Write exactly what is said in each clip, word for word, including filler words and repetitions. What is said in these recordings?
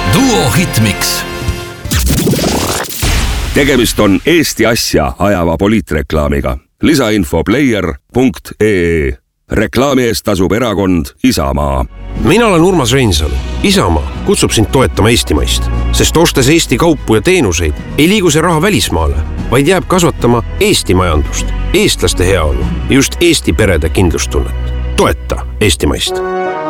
Duo Hitmix. Tegemist on Eesti asja ajava poliitreklaamiga. Lisainfo player punkt ee. Reklaami eest tasub erakond Isamaa. Mina olen Urmas Reinsalu. Isamaa kutsub sind toetama Eestimaist, sest ostes Eesti kaupu ja teenuseid ei liigu see raha välismaale, vaid jääb kasvatama Eesti majandust, eestlaste heaolu ja just Eesti perede kindlustunnet. Toeta Eestimaist.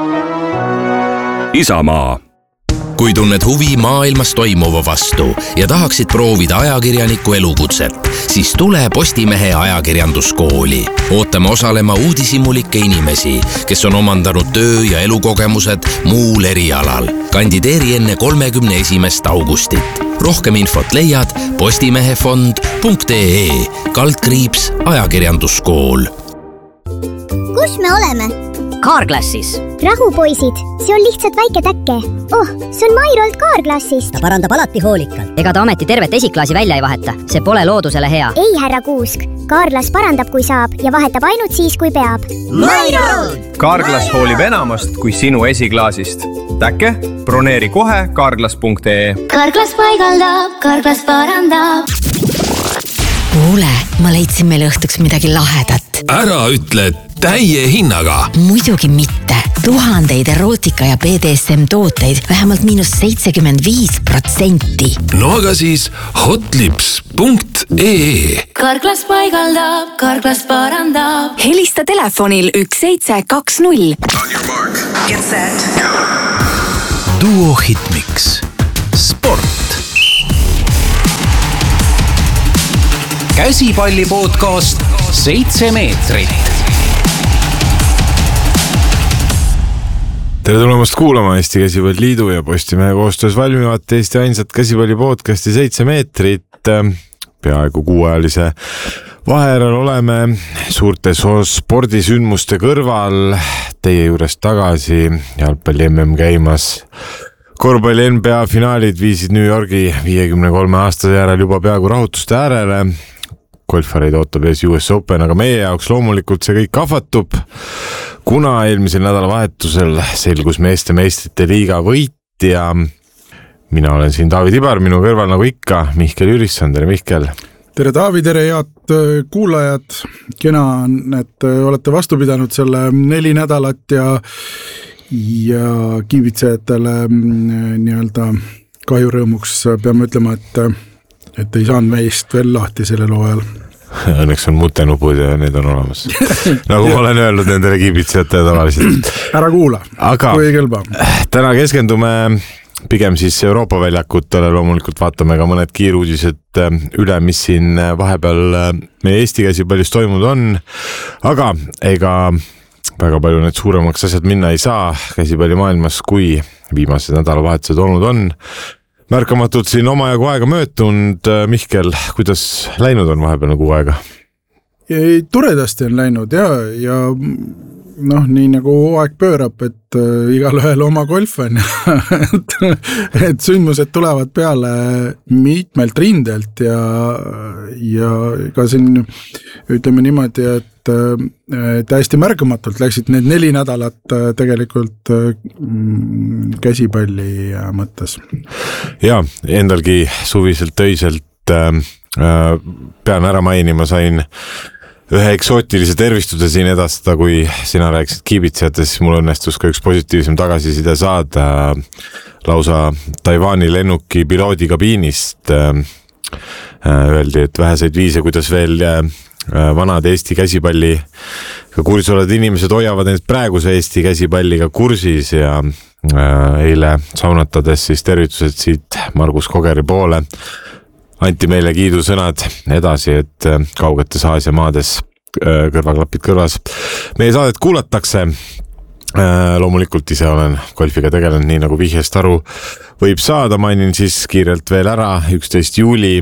Isamaa. Kui tunned huvi maailmas toimuva vastu ja tahaksid proovida ajakirjaniku elukutset, siis tule Postimehe ajakirjanduskooli. Ootame osalema uudishimulikke inimesi, kes on omandanud töö- ja elukogemused muul erialal. Kandideeri enne kolmekümne esimest augustit. Rohkem infot leiad postimehefond punkt ee kaldkriips ajakirjanduskool. Kus me oleme? Carglassis. Rahu, poisid, see on lihtsalt väike täkke. Oh, see on Mairolt Carglassist. Ta parandab alati hoolikalt. Ega ta ameti tervet esiklaasi välja ei vaheta. See pole loodusele hea. Ei, härra Kuusk. Carglass parandab, kui saab ja vahetab ainult siis, kui peab. Mairolt! Carglass hoolib enamast kui sinu esiklaasist. Täkke? Broneeri kohe Carglass punkt ee. Carglass paigaldab, Carglass parandab. Kuule, ma leidsin meile õhtuks midagi lahedat. Ära ütle täie hinnaga. Muidugi mitte. Tuhandeid erootika ja B D S M tooteid vähemalt miinus seitsekümmend viis protsenti. No aga siis hotlips punkt ee. Carglass paigaldab, Carglass parandab. Helista telefonil üks seitse kaks null. On your mark. Get set. Duo Hitmix. Sport. Käsipalli podcast seitse meetrit. Tere tulemast kuulama Eesti Käsipalliliidu ja Postimehe koostöös valmivat Eesti ainsat käsipalli podcasti seitse meetrit. Peaaegu kuuajalise vaheral oleme suurte spordisündmuste kõrval teie juures tagasi. Jalgpalli M M käimas. Korvpalli N B A finaalid viisid New Yorgi viiekümne kolme aastase järel juba peaaegu rahutuste äärele. Golfareid ootab ees U S Open, aga meie jaoks loomulikult see kõik kahvatub, kuna eelmisel nädalavahetusel selgus meeste meistrite liiga võitja. Mina olen siin Taavi Tibar, minu kõrval nagu ikka Mihkel Jürisson. Tere Mihkel! Tere Taavi, tere head kuulajad! Kena on, et olete vastu pidanud selle neli nädalat ja, ja kiibitsejatele nii-öelda kahjurõõmuks peame ütlema, et et ei saanud meist veel lahti selle loo ajal. Õnneks on mutenupud ja need on olemas. Nagu ma olen öelnud nendele kiibitsejate tavaliselt. Ära kuula, aga kui ei kõlba. Täna keskendume pigem siis Euroopa väljakutele, loomulikult vaatame ka mõned kiiruudised üle, mis siin vahepeal meie Eesti käsipallis toimunud on, aga ega väga palju need suuremaks asjad minna ei saa käsipalli maailmas, kui viimased nädalavahetused olnud on. Märkamatult siin oma ja kuu aega möötunud. Mihkel, kuidas läinud on vahepeal kuu aega? Toredasti on läinud ja, ja noh, nii nagu aeg pöörab, et äh, igal ühel oma golf on et, et sündmused tulevad peale mitmelt rindelt ja, ja ka siin ütleme niimoodi, et äh, täiesti märkamatult läksid need neli nädalat äh, tegelikult äh, käsipalli äh, mõttes. Ja, endalgi suviselt töiselt äh, pean ära mainima, sain ühe eksootilise tervistuse siin edastada, kui sina rääkisid kiibitsejatest, siis mul õnnestus ka üks positiivsem tagasiside saada lausa Taiwani lennuki piloodi kabiinist. Öeldi, et väheseid viise, kuidas veel vanad Eesti käsipalli kursis olevad inimesed hoiavad need praeguse Eesti käsipalliga kursis ja eile saunatades siis tervitused siit Margus Kogeri poole. Anti meile kiidusõnad edasi, et kaugetes Aasia maades kõrvaklapid kõrvas. Meie saadet kuulatakse. Loomulikult ise olen golfiga tegelenud, nii nagu vihjest aru võib saada. Mainin siis kiirelt veel ära üksteist juuli.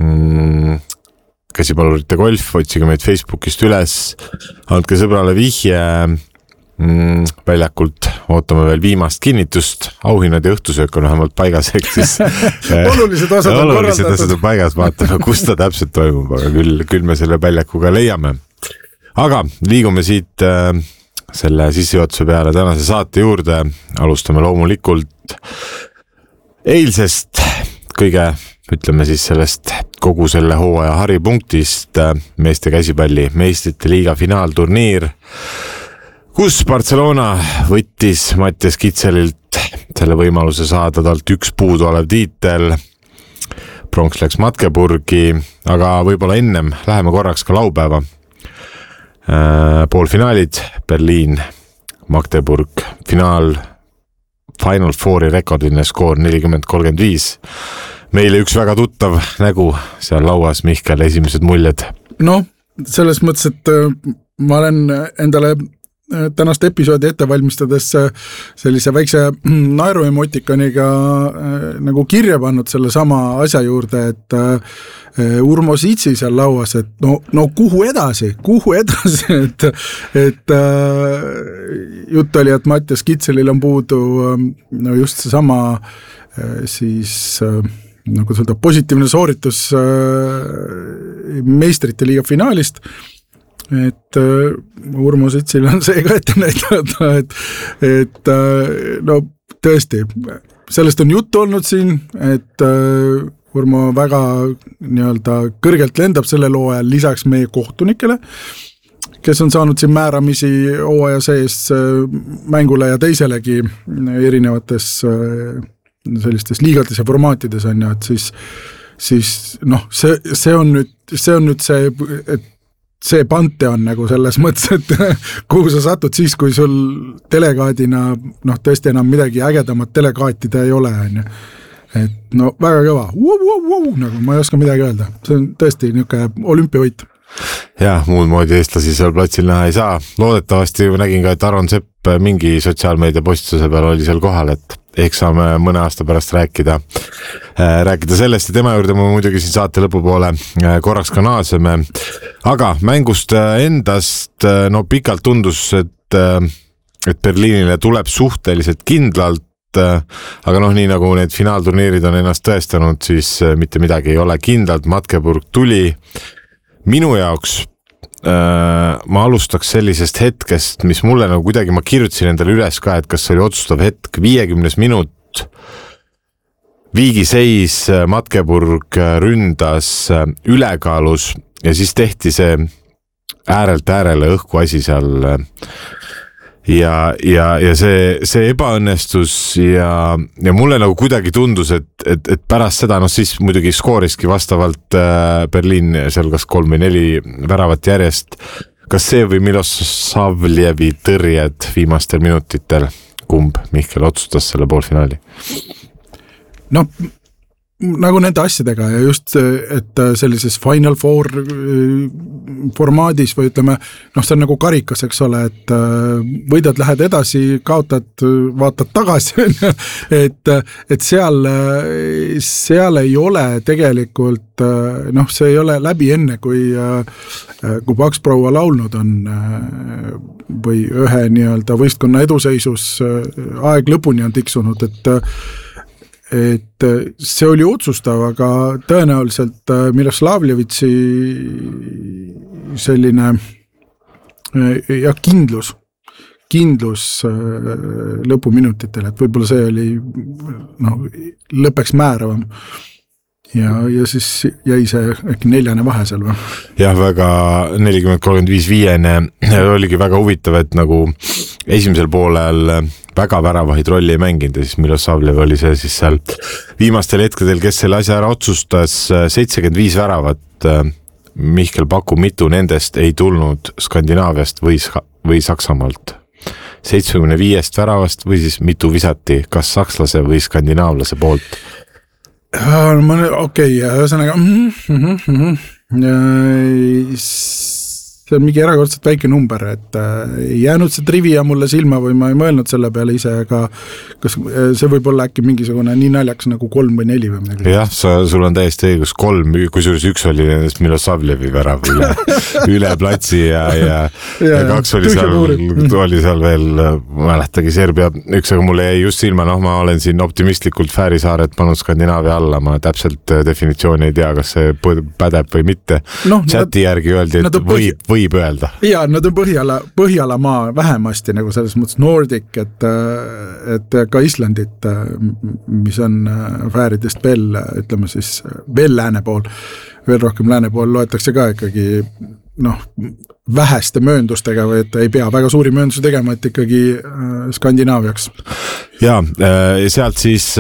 Käsipallurite golf, otsige meid Facebookist üles. Andke sõbrale vihje. Väljakult ootame veel viimast kinnitust, auhinnad ja õhtusöök on vähemalt paigas, ehk siis olulised asjad on olulised asjad on paigas, vaatame, kus ta täpselt toimub, aga küll, küll me selle väljakuga leiame. Aga liigume siit äh, selle sissejuhatuse peale tänase saate juurde, alustame loomulikult eilsest kõige, ütleme siis sellest kogu selle hooaja haripunktist meeste käsipalli meistrite liiga finaalturniir, kus Barcelona võttis Mattias Kitselilt selle võimaluse saada talt üks puudu olev tiitel. Pronks läks Magdeburgi, aga võib-olla ennem läheme korraks ka laupäeva. Poolfinaalid, Berliin, Magdeburg, finaal, Final Fouri rekordine skoor nelikümmend kolmkümmend viis. Meile üks väga tuttav nägu seal lauas, Mihkel, esimesed muljed. No, selles mõttes, et ma olen endale tänast episoodi ette valmistades sellise väikse naeru emotikaniga nagu kirja pannud selle sama asja juurde, et Urmo Sitsi seal lauas, et no, no kuhu edasi, kuhu edasi, et, et jutt oli, et Mattias Kitselil on puudu no just see sama siis nagu seda positiivne sooritus meistrite liiga finaalist, et uh, Urmo Sitsil on see ka ette näidata, et, et uh, no tõesti, sellest on juttu olnud siin, et uh, Urmo väga nii-öelda kõrgelt lendab selle loo ajal lisaks meie kohtunikele, kes on saanud siin määramisi hooaja sees uh, mängule ja teiselegi erinevates uh, sellistes liigates ja formaatides on ja, et siis, siis noh, see, see on nüüd, see on nüüd see, et see panteon nagu selles mõttes, et kuhu sa satud siis, kui sul delegaadina noh, tõesti enam midagi ägedamat delegaatida ei ole. Et no väga kõva, wow, wow, wow, nagu ma ei oska midagi öelda. See on tõesti niisugune olümpiavõit. Jah, muud moodi eestlasi seal platsil näha ei saa. Loodetavasti nägin ka, et Aron Sepp mingi sotsiaalmeedia postuse peal oli seal kohal, et ehk saame mõne aasta pärast rääkida, rääkida sellest ja tema juurde ma muidugi siin saate lõpupoole korraks ka naaseme. Aga mängust endast no pikalt tundus, et, et Berliinile tuleb suhteliselt kindlalt, aga noh, nii nagu need finaalturniirid on ennast tõestanud, siis mitte midagi ei ole kindlalt. Magdeburg tuli minu jaoks. Ma alustaks sellisest hetkest, mis mulle nagu kuidagi, ma kirjutasin endale üles ka, et kas see oli otsustav hetk, viiekümnes minut, viigiseis, Magdeburg ründas ülekaalus ja siis tehti see äärelt äärele õhku asi seal ja, ja, ja see, see ebaõnnestus ja, ja mulle nagu kuidagi tundus, et, et, et pärast seda, noh siis muidugi skooriski vastavalt Berliin seal kas kolm või neli väravat järjest. Kas see või Milosavljevi tõrjed viimastel minutitel, kumb Mihkel otsustas selle poolfinaali? No nagu nende asjadega ja just, et sellises Final Four formaadis või ütleme, noh see on nagu karikas, eks ole, et võidad, lähed edasi, kaotad, vaatad tagasi, et, et seal, seal ei ole tegelikult, noh see ei ole läbi enne, kui, kui Paksproua laulnud on või ühe nii-öelda võistkonna eduseisus aeg lõpuni on tiksunud, et et see oli otsustav, aga tõenäoliselt Miloslavljevitsi selline ja kindlus, kindlus lõpuminutitel, et võib-olla see oli no, lõpeks määravam. Ja, ja siis jäi see äkki neljane vahe seal või? Jah, väga nelikümmend kolmkümmend viis viiene oligi väga huvitav, et nagu esimesel poolel väga väravahid rolli ei mänginud ja siis Milosavljev oli see siis seal viimastel hetkedel, kes selle asja ära otsustas, seitsekümmend viis väravat. Mihkel Paku, mitu nendest ei tulnud Skandinaaviast või, või Saksamaalt. seitsekümmend viiest väravast või siis mitu visati kas sakslase või skandinaavlase poolt? Okei, okay, ühesõnaga mm-hmm, mm-hmm. see on mingi erakordselt väike number, et ei jäänud see trivia mulle silma või ma ei mõelnud selle peale ise, aga kas see võib olla äkki mingisugune nii naljaks nagu kolm või neli või midagi? Jah, sa, sul on täiesti õigus, kolm, kusjuures üks oli nendest Milosavljevi värav üle, üle platsi ja, ja, ja, ja kaks oli seal, oli seal veel, mäletagi Serbia, üks, aga mulle jäi just silma, noh, ma olen siin optimistlikult Fäärisaaret pannud Skandinaavia alla, ma täpselt definitsiooni ei tea, kas see pädeb või mitte. No, Chati nad, järgi öeldi, et võib, võib võib öelda. Ja nad on Põhjala, Põhjalamaa vähemasti nagu selles mõttes Nordic, et, et ka Islandit, mis on Fääridest veel, ütleme siis veel lääne pool, veel rohkem lääne pool loetakse ka ikkagi noh, väheste mööndustega või et ei pea väga suuri mööndusi tegema, et ikkagi Skandinaaviaks. Ja sealt siis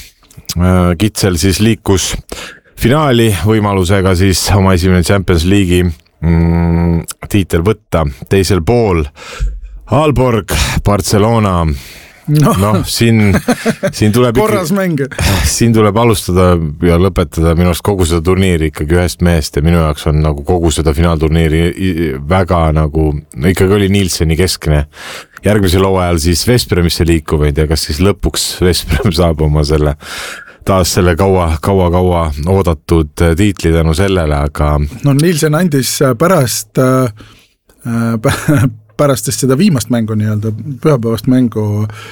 Kitsel siis liikus finaali võimalusega siis oma esimene Champions League'i mm, tiitel võtta. Teisel pool Aalborg, Barcelona. No, no siin, siin tuleb korras mäng. Siin tuleb alustada ja lõpetada minu arust kogu seda turniiri ikkagi ühest meest ja minu jaoks on nagu kogu seda finaalturniiri väga nagu, no ikkagi oli Nielseni keskne. Järgmisel hooajal siis Vespremisse liikuv, ei tea, kas siis lõpuks Vesprem saab oma selle taas selle kaua, kaua, kaua oodatud tiitli tänu sellele, aga no Nielsen andis pärast äh, pärast seda viimast mängu nii-öelda, pühapäevast mängu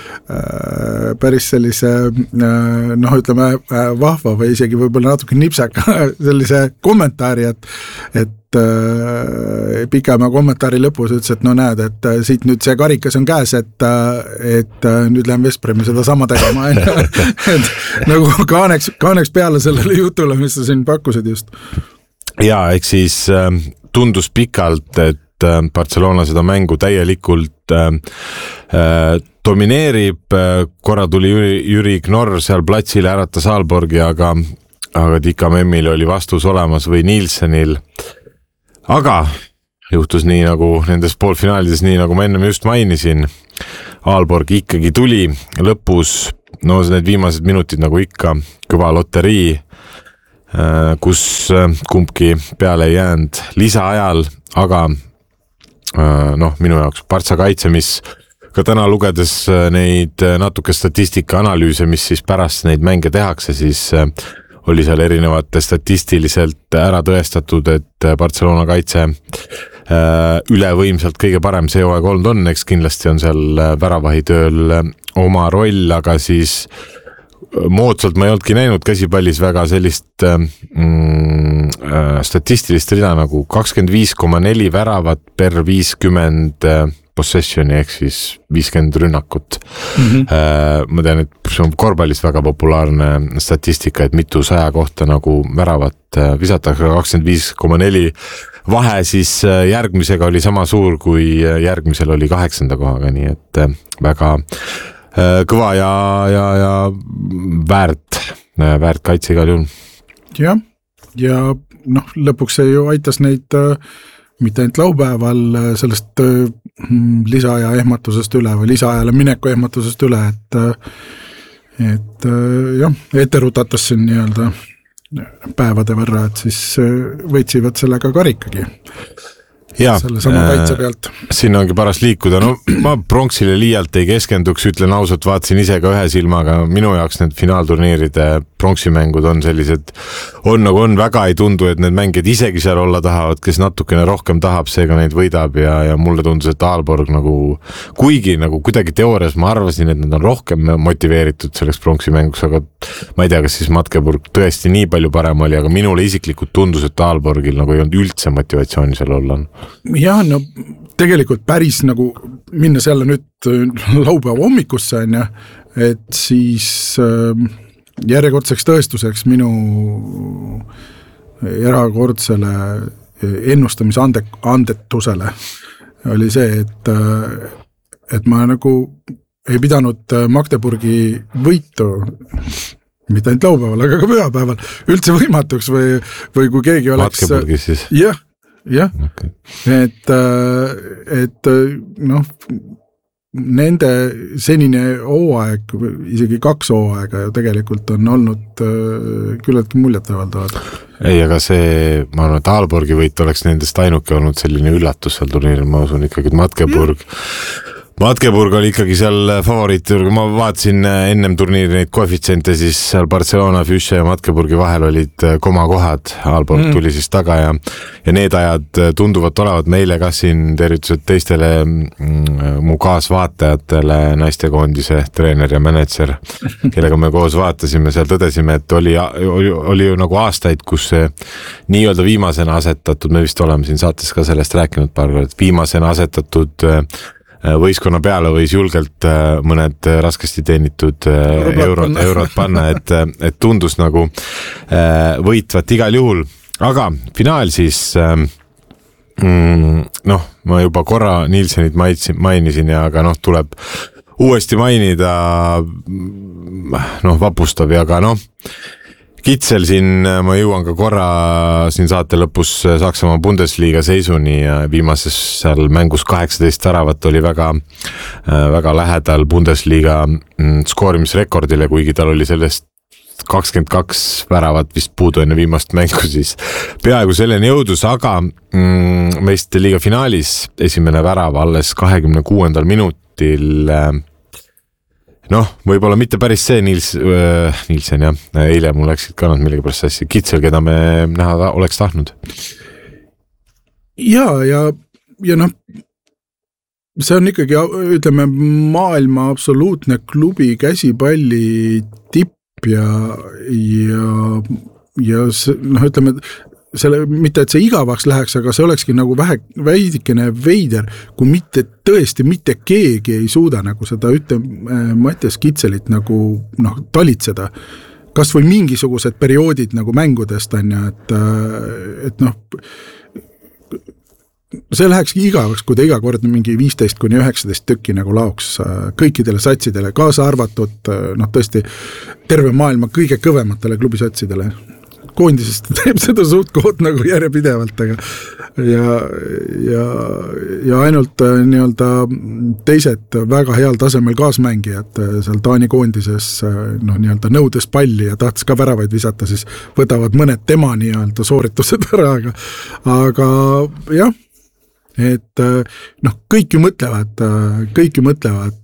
äh, päris sellise äh, noh, ütleme äh, vahva või isegi võib-olla natuke nipsaka sellise kommentaari, et, et äh, pikema kommentaari lõpus ütles, et no näed, et äh, siit nüüd see karikas on käes, et, äh, et äh, nüüd lähen Vespremi seda sama tegema. et nagu kaaneks, kaaneks peale sellele jutule, mis sa siin pakkusid just. Ja, ehk siis äh, tundus pikalt, et Barcelona seda mängu täielikult äh, äh, domineerib, korra tuli Jüri, Jüri Knorr seal platsile äratas Aalborgi, aga, aga Dika Memmil oli vastus olemas või Nielsenil. Aga juhtus nii nagu nendes poolfinaalides, nii nagu ma ennem just mainisin, Aalborg ikkagi tuli lõpus, no need viimased minutid nagu ikka, kõva loterii, äh, kus kumbki peale ei jäänud lisaajal, aga noh, minu jaoks Partsa kaitse, mis ka täna lugedes neid natuke statistika analüüse, mis siis pärast neid mänge tehakse, siis oli seal erinevate statistiliselt ära tõestatud, et Barcelona kaitse ülevõimsalt kõige parem see hooaeg olnud on, eks kindlasti on seal väravahitööl oma roll, aga siis moodsalt ma ei oldki näinud käsipallis väga sellist mm, statistilist rida nagu kakskümmend viis koma neli väravat per viiskümmend possessioni ehk siis viiskümmend rünnakut. Mm-hmm. Ma tean, et see on korvpallis väga populaarne statistika, et mitu saja kohta nagu väravat visatakse, kakskümmend viis koma neli vahe siis järgmisega oli sama suur, kui järgmisel oli kaheksanda kohaga, nii et väga kõva ja, ja, ja väärt, väärt kaitse igal juhul. Ja, ja noh, lõpuks see ju aitas neid äh, mitte ainult laupäeval sellest äh, lisaaja ehmatusest üle või lisaajale mineku ehmatusest üle, et, äh, et äh, jah, ette rutatas siin nii-öelda päevade võrra, et siis äh, võitsivad sellega karikagi. Ja, selle sama kaitse pealt. Sinna ongi paras liikuda. No ma pronksile liialt ei keskenduks, ütlen ausalt, vaatasin ise ka ühe silmaga. Minu jaoks need finaalturniiride pronksimängud on sellised, on nagu on, väga ei tundu, et need mängid isegi seal olla tahavad, kes natukene rohkem tahab, seega neid võidab ja, ja mulle tundus, et Aalborg nagu, kuigi nagu kuidagi teoorias ma arvasin, et nad on rohkem motiveeritud selleks pronksimänguks, aga ma ei tea, kas siis Magdeburg tõesti nii palju parem oli, aga minule isiklikult tundus, et Aalborgil nagu ei olnud üldse motivatsiooni seal olla. Ja, no tegelikult päris nagu minnes jälle nüüd laupäeva hommikusse on ja, et siis äh, järjekordseks tõestuseks minu erakordsele ennustamise ande, andetusele oli see, et, et ma nagu ei pidanud Magdeburgi võitu mitte ainult laupäeval, aga ka pühapäeval üldse võimatuks või, või kui keegi oleks Magdeburgi siis? Jah, jah, okay. et, et noh, nende senine hooaeg, isegi kaks hooaega ju tegelikult on olnud küllaltki muljetavaldavad. Ei, aga see, ma arvan, et Aalborgi võit oleks nendest ainuke olnud selline üllatus seal turniiril, ma usun ikkagi, et Magdeburg, Magdeburg oli ikkagi seal favoriit, ma vaatasin ennem turniiri neid koefitsiente, siis seal Barcelona, Füsse ja Magdeburgi vahel olid komakohad, Aalborg mm. tuli siis taga ja, ja need ajad tunduvad olevat meile ka siin tervitused teistele mm, mu kaasvaatajatele, naistekoondise treener ja manager, kellega me koos vaatasime, seal tõdesime, et oli, oli, oli ju nagu aastaid, kus see nii-öelda viimasena asetatud, me vist oleme siin saates ka sellest rääkinud paar korda, et viimasena asetatud võistkonna peale võis julgelt mõned raskesti teenitud eurot, eurot panna, et, et tundus nagu võitvat igal juhul. Aga finaal siis, noh, ma juba korra Nielsenit mainisin ja aga noh, tuleb uuesti mainida, noh, vapustav ja ka noh, Kitsel siin, ma jõuan ka korra siin saate lõpus Saksamaa Bundesliga seisuni ja viimases seal mängus kaheksateist väravat oli väga, väga lähedal Bundesliga skoorimisrekordile, kuigi tal oli sellest kakskümmend kaks väravat vist puudu enne viimast mängu, siis peaaegu selleni jõudus, aga mm, meiste liiga finaalis esimene värav alles kahekümne kuuendal minutil noh, võib-olla mitte päris see Niels, äh, Nielsen jah, eile mul läksid ka nad millegi pärast sassi, Kitsel, keda me näha oleks tahtnud. Ja, ja, ja noh, see on ikkagi, ütleme, maailma absoluutne klubi käsipalli tipp ja, ja, ja see, noh, ütleme, selle, mitte et see igavaks läheks, aga see olekski nagu vähe, väidikene veider, kui mitte tõesti mitte keegi ei suuda nagu seda ütle Mattias Kitselit nagu noh, talitseda. Kas või mingisugused perioodid nagu mängudest on ja, et, et noh, see lähekski igavaks, kui ta iga kord mingi viisteist kuni üheksateist tükki nagu laoks kõikidele satsidele, kaasa arvatud noh, tõesti terve maailma kõige kõvematele klubisatsidele. Koondisest teeb seda suht kood nagu järjepidevalt, aga ja, ja, ja ainult nii-öelda teised väga heal tasemel kaasmängijad seal Taani koondises noh, nii-öelda nõudes palli ja tahtis ka väravaid visata, siis võtavad mõned tema nii-öelda sooritused ära, aga, aga jah, et noh, kõik ju mõtlevad, kõik ju mõtlevad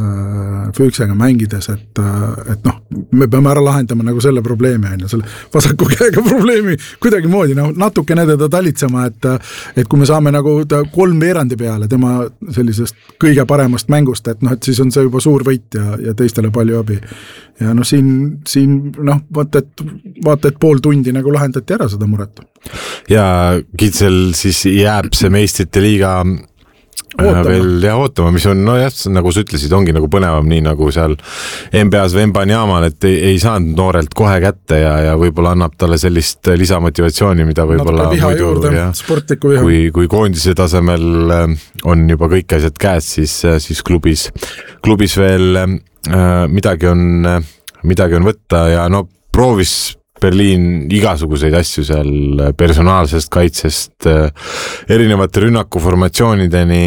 Füksega mängides, et, et noh, me peame ära lahendama nagu selle probleemi, on ju, selle vasaku käega probleemi kuidagi moodi, noh, natuke teda talitsema, et, et kui me saame nagu kolm veerandi peale tema sellisest kõige paremast mängust, et noh, et siis on see juba suur võit ja, ja teistele palju abi. Ja noh, siin, siin noh, vaata, et, vaata, et pool tundi nagu lahendati ära seda muret. Ja Kitsel siis jääb see meistrite liiga ootama. Veel ja ootama, mis on, no jah, nagu sa ütlesid, ongi nagu põnevam, nii nagu seal N B A-s Vembanyaamal, et ei, ei saanud noorelt kohe kätte ja, ja võib-olla annab talle sellist lisamotivatsiooni, mida võib-olla muidu, ja, kui, kui koondise tasemel on juba kõik asjad käes, siis, siis klubis, klubis veel äh, midagi on, midagi on võtta ja no proovis Berliin igasuguseid asju seal personaalsest kaitsest erinevate rünnakuformatsioonideni,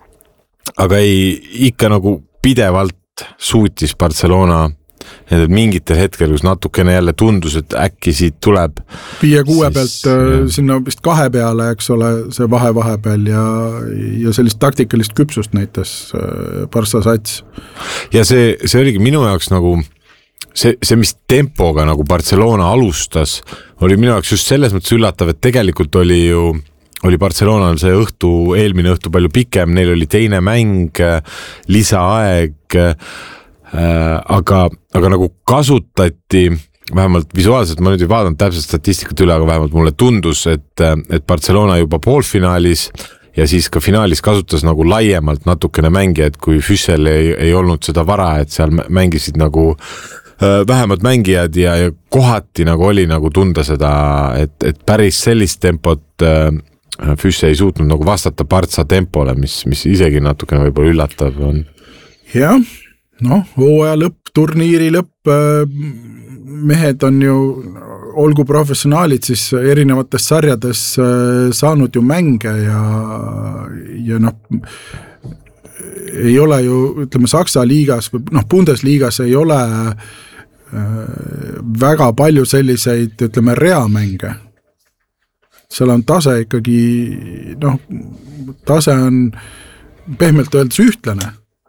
aga ei, ikka nagu pidevalt suutis Barcelona nendel mingitel hetkel, kus natukene jälle tundus, et äkki siit tuleb. Viie kuue siis, pealt jah. Sinna vist kahe peale, eks ole, see vahe vahepeal ja, ja sellist taktikalist küpsust näitas Barca sats. Ja see, see oligi minu jaoks nagu See, see, mis tempoga nagu Barcelona alustas, oli minu jaoks just selles mõttes üllatav, et tegelikult oli ju, oli Barcelonal see õhtu, eelmine õhtu palju pikem, neil oli teine mäng, lisaaeg, aga, aga nagu kasutati, vähemalt visuaalselt, ma nüüd ei vaadanud täpselt statistikat üle, aga vähemalt mulle tundus, et, et Barcelona juba poolfinaalis ja siis ka finaalis kasutas nagu laiemalt natukene mängijad, kui Füssel ei, ei olnud seda vara, et seal mängisid nagu vähemad mängijad ja, ja kohati nagu oli nagu tunda seda, et, et päris sellist tempot Füsse ei suutnud nagu vastata Barca tempole, mis, mis isegi natukene võib-olla üllatav on. Jah, noh, hooaja lõpp, turniiri lõpp, mehed on ju, olgu professionaalid siis erinevates sarjades saanud ju mänge ja, ja noh, ei ole ju, ütleme, Saksa liigas või noh, Bundesliigas ei ole väga palju selliseid, ütleme, reamänge. Seal on tase ikkagi, noh, tase on pehmelt öeldes ühtlane,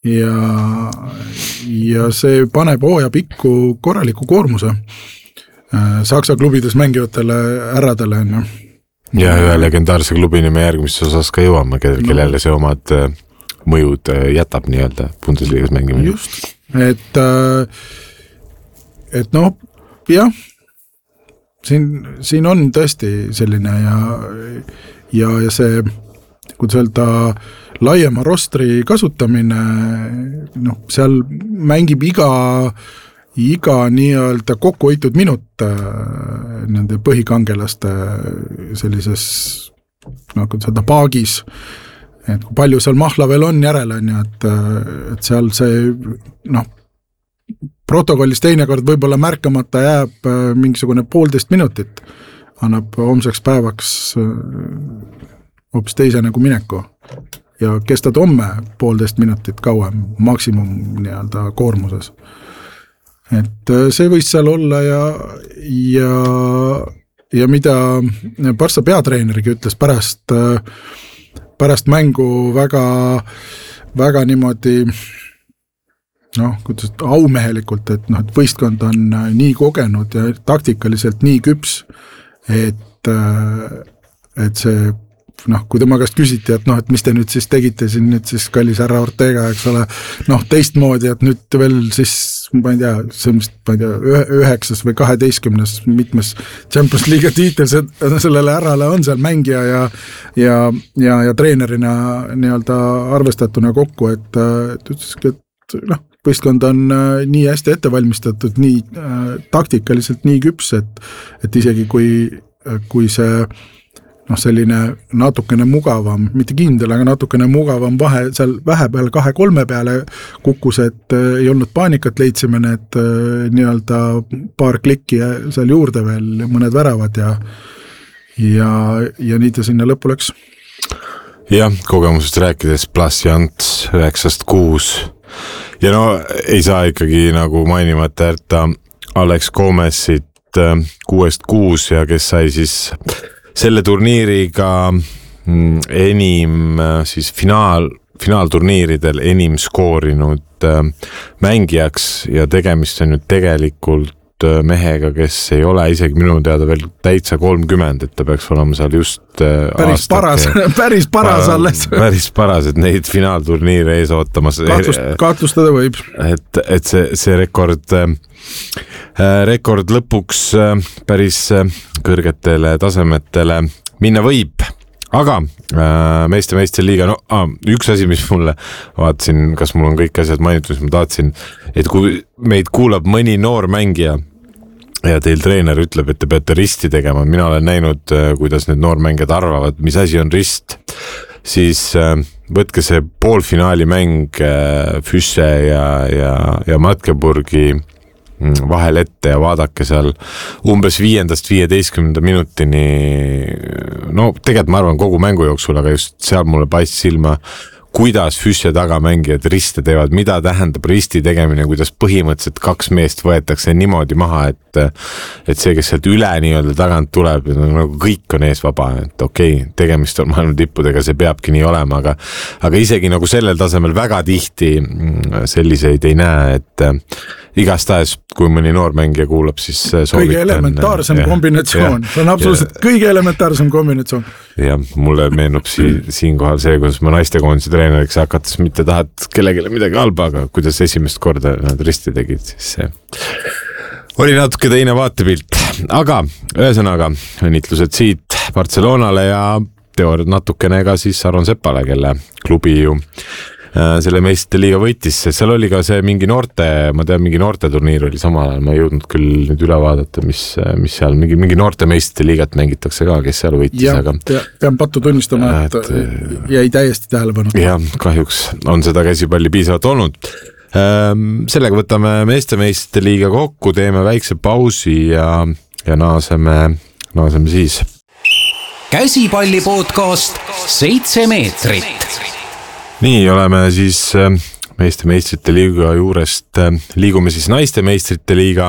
ja, ja see paneb hooaja pikku korraliku koormuse Saksa klubides mängivatele härradele. No. Ja ühe legendaarse klubini me järgmises osas ka jõuame, kellele no. see omad mõjud jätab nii-öelda Bundesligas mängimine. Just, et, et noh, jah, siin, siin on tõesti selline ja, ja, ja see, kuidas öelda, laiema rostri kasutamine, noh, seal mängib iga iga nii-öelda kokkuhoitud minut nende põhikangelaste sellises no, seda paagis, et kui palju seal mahla veel on järele, et, et seal see noh, protokollis teinekord võib-olla märkamata jääb mingisugune poolteist minutit, annab homseks päevaks hoopis teise nagu mineku ja kestad homme poolteist minutit kauem maksimum nii-öelda koormuses. Et see võis seal olla ja, ja, ja mida Barca peatreenerigi ütles pärast, pärast mängu väga, väga niimoodi noh, kuidas aumehelikult, et, noh, et võistkond on nii kogenud ja taktikaliselt nii küps, et, et see noh, kui tema käest küsiti, et noh, et mis te nüüd siis tegite siin nüüd siis kallis härra Ortega, eks ole, noh, teistmoodi, et nüüd veel siis, ma ei tea, see mis, ma ei tea, üheksas või kaheteistkümnes mitmes Champions League tiitel sellele härrale on seal mängija ja, ja, ja, ja treenerina nii-öelda arvestatuna kokku, et, et ütleski, et noh, võistkond on nii hästi ettevalmistatud, nii äh, taktikaliselt nii küps, et, et isegi kui, kui see noh, selline natukene mugavam, mitte kindel, aga natukene mugavam vahe seal vähepeal kahe-kolme peale kukkus, et ei olnud paanikat, leidsime need nii-öelda paar klikki seal juurde veel, mõned väravad ja, ja, ja nii ta sinna lõppu läks. Jah, kogemusest rääkides Plasjant üheksast kuus ja no ei saa ikkagi nagu mainimata jätta Alex Gomezit kuuest kuus ja kes sai siis selle turniiriga enim siis finaal, finaalturniiridel enim skoorinud mängijaks ja tegemist on nüüd tegelikult mehega, kes ei ole isegi minu teada veel täitsa kolmkümmend, et ta peaks olema seal just päris paras, päris paras alles. Päris paras, et neid finaalturniire ees ootamas. Kahtust, kahtlustada võib. Et, et see, see rekord, rekord lõpuks päris kõrgetele tasemetele minna võib. Aga meeste meeste liiga, no ah, üks asi, mis mulle vaatasin, kas mul on kõik asjad mainitud, mis ma tahtsin, et kui meid kuulab mõni noor mängija ja teil treener ütleb, et te peate risti tegema, mina olen näinud, kuidas need noormängijad arvavad, mis asi on rist, siis võtke see poolfinaali mäng Füsse ja, ja, ja Magdeburgi vahel ette ja vaadake seal umbes viiendast viieteistkümnenda minutini, no tegelikult ma arvan kogu mängu jooksul, aga just seal mulle paistis silma, kuidas Füsse tagamängijad riste teevad, mida tähendab risti tegemine, kuidas põhimõtteliselt kaks meest võetakse niimoodi maha, et, et see, kes sealt üle nii-öelda tagant tuleb, nagu kõik on ees vaba, et okei, okay, tegemist on maailma tippudega, see peabki nii olema, aga, aga isegi nagu sellel tasemel väga tihti selliseid ei näe, et igastahes, kui mõni noormängija kuulab, siis soovitan. Kõige elementaarsem ja, kombinatsioon, see on absoluutselt ja, kõige elementaarsem kombinatsioon. Ja mulle meenub si- siinkohal see, kuidas ma naistekoondise treeneriks hakates mitte tahad kellelegi midagi halba, aga kuidas esimest korda nad risti tegid, siis see oli natuke teine vaatepilt. Aga ühesõnaga õnnitlused siit Barcelonale ja teooriad natukene ka siis Aron Sepale, kelle klubi ju selle meeste liiga võitis, seal oli ka see mingi noorte, ma tean, mingi noorte turniir oli samal ajal, ma ei jõudnud küll nüüd üle vaadata, mis, mis seal, mingi, mingi noorte meeste liigat mängitakse ka, kes seal võitis, ja, aga ja, pean pattu tunnistama, et, et jäi täiesti tähelepanu. Ja, kahjuks on seda käsipalli piisavalt olnud. Sellega võtame meeste meeste liiga kokku, teeme väikse pausi ja, ja naaseme, naaseme siis. Käsipalli podcast seitse meetrit. Nii, oleme siis meeste meistrite liiga juurest, liigume siis naiste meistrite liiga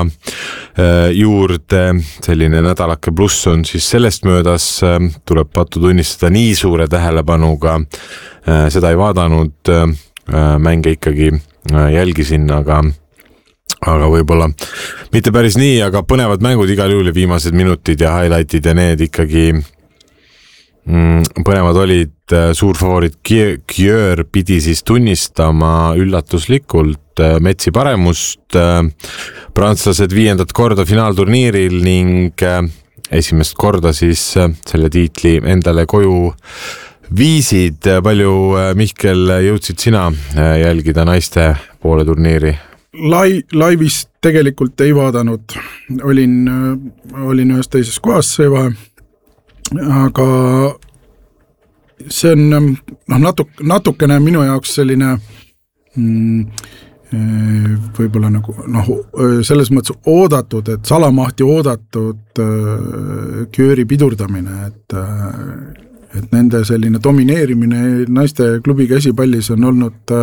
juurde, selline nädalake pluss on siis sellest möödas, tuleb pattu tunnistada nii suure tähelepanuga, seda ei vaadanud, mänge ikkagi jälgisin, aga aga võib-olla mitte päris nii, aga põnevad mängud igal juhul ja viimased minutid ja highlightid ja need ikkagi mm, põnevad olid. Suur favoriit Kjör pidi siis tunnistama üllatuslikult Metsi paremust. Prantslased viiendat korda finaalturniiril ning esimest korda siis selle tiitli endale koju viisid. Palju, Mihkel, jõudsid sina jälgida naiste poole turniiri? Lai, laivis tegelikult ei vaadanud. Olin, olin ühes teises kohas seeva, aga see on noh, natuk, natukene minu jaoks selline mm, võib-olla nagu noh, selles mõttes oodatud, et salamahti oodatud Kjöri pidurdamine, et, et nende selline domineerimine naiste klubi käsipallis on olnud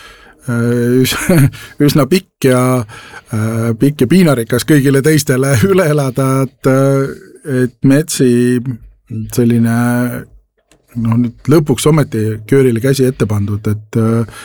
üsna pikk ja pikk ja piinarikas kõigile teistele üle elada, et, et Metsi selline no nüüd lõpuks ometi Kjörile käsi ette pandud, et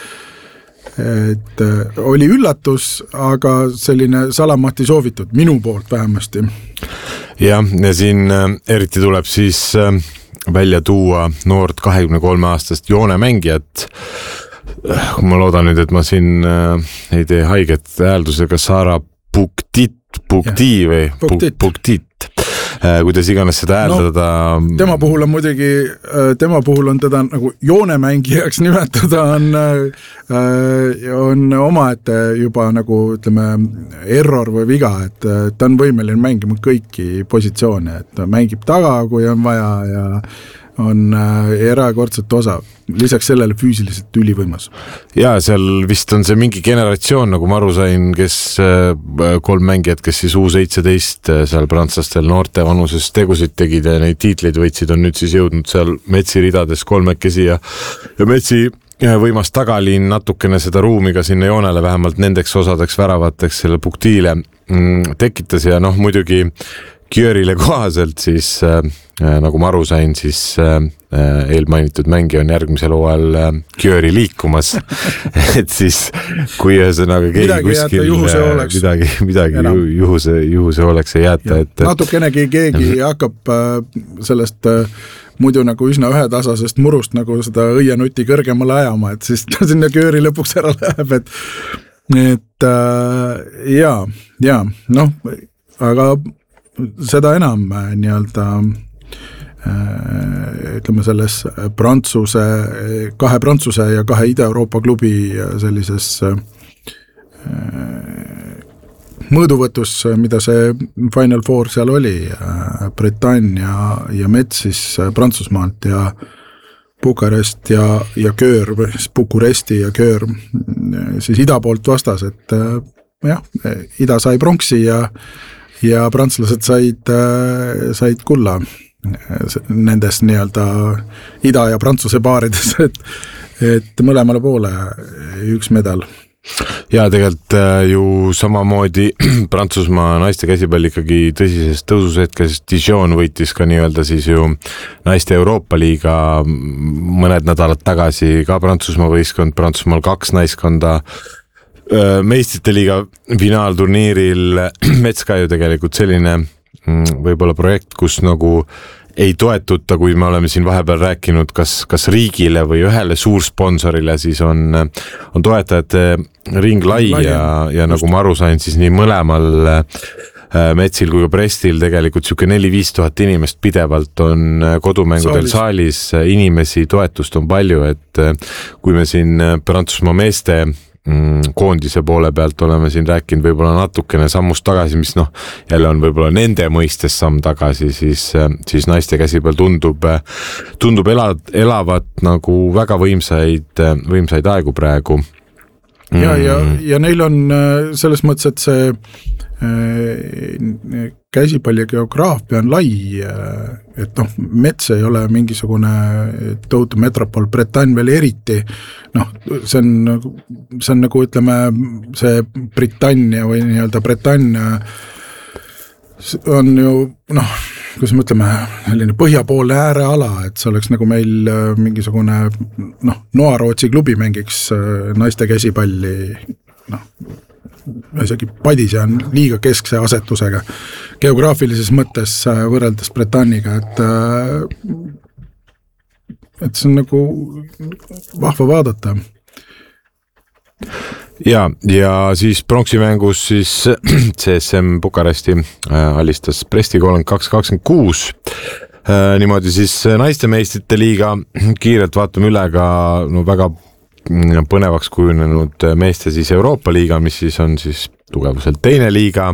et oli üllatus, aga selline salamahti soovitud, minu poolt vähemasti. Ja, ja siin eriti tuleb siis välja tuua noort kahekümne kolme aastast joonemängijat. Ma loodan nüüd, et ma siin ei tee haiget hääldusega Sara Puktit, Pukti või Puktit, Puktit. Kuidas iganes seda hääldada. No, tema puhul on muidugi, tema puhul on teda nagu joonemängijaks nimetada on, on omaette juba nagu ütleme error või viga, et ta on võimeline mängima kõiki positsioone, et ta mängib taga, kui on vaja ja on erakordselt osa. Lisaks sellele füüsiliselt ülivõimas. Ja seal vist on see mingi generatsioon, nagu ma aru sain, kes kolm mängijad, kes siis U seitseteist seal prantslastel noorte vanuses tegusid tegid ja neid tiitleid võitsid, on nüüd siis jõudnud seal Metsi ridades kolmekesi ja, ja Metsi võimas tagaliin natukene seda ruumi ka sinna joonele vähemalt nendeks osadeks väravateks selle Puktile tekitas ja noh, muidugi Kjörile kohaselt siis äh, nagu ma aru sain, siis äh, eelmainitud mängi on järgmisel hooajal äh, Kjöri liikumas. Et siis kui ühesõnaga keegi midagi kuskil jätta, midagi, midagi ju, juhuse, juhuse oleks ei jäeta. Et, et... Natukenegi keegi hakkab äh, sellest äh, muidu nagu üsna ühetasasest murust nagu seda õienuti kõrgemale ajama, et siis ta sinna Kjöri lõpuks ära läheb, et, et äh, jaa, jaa, noh, aga seda enam nii-öelda ütleme selles Prantsuse, kahe Prantsuse ja kahe Ida-Euroopa klubi sellises mõõduvõtus, mida see Final Four seal oli, Bretagne ja, ja Metz siis Prantsusmaalt ja Bukarest ja, ja Kjör, Bukuresti ja Kjör siis ida poolt vastas, et jah, ida sai pronksi ja ja prantslased said, said kulla nendes nii-öelda ida ja prantsuse paarides, et, et mõlemale poole üks medal. Ja tegelikult ju samamoodi Prantsusmaa naiste käsipall ikkagi tõsisest tõusushetkest. Dijon võitis ka nii-öelda siis ju naiste Euroopa liiga mõned nädalad tagasi, ka Prantsusmaa võistkond, Prantsusmaal kaks naiskonda meistrite liiga finaalturniiril. Metska ju tegelikult selline võib-olla projekt, kus nagu ei toetuta, kui me oleme siin vahepeal rääkinud, kas, kas riigile või ühele suursponsorile, siis on, on toetajate ring lai ja, ja nagu ma aru sain, siis nii mõlemal Metsil kui ka Brestil tegelikult siuke neli-viis tuhat inimest pidevalt on kodumängudel saalis, inimesi, toetust on palju, et kui me siin Prantsusmaa meeste koondise poole pealt oleme siin rääkinud võib-olla natukene sammust tagasi, mis noh, jälle on võib-olla nende mõistes samm tagasi, siis, siis naiste käsipall tundub, tundub elad, elavat nagu väga võimsaid, võimsaid aegu praegu. Ja, ja, ja neil on selles mõttes, et see käsipalli geograafia on lai, et noh, Mets ei ole mingisugune tohutu metropol, Bretagne veel eriti, noh, see on, see on nagu ütleme, see Britannia või nii-öelda Bretagne on ju, noh, kuidas me ütleme, selline põhjapoolne ääreala, et see oleks nagu meil mingisugune noh, Noa-Rootsi klubi mängiks naiste käsipalli, noh, isegi Padise on liiga keskse asetusega geograafilises mõttes võrreldes Bretanniga, et et see on nagu vahva vaadata. Ja, ja siis pronksi-mängus siis C S M Bukaresti alistas Bresti kolmkümmend kaks kakskümmend kuus. Niimoodi siis naiste meistrite liiga kiirelt vaatame üle ka no, väga põnevaks kujunenud meeste siis Euroopa liiga, mis siis on siis tugevuselt teine liiga.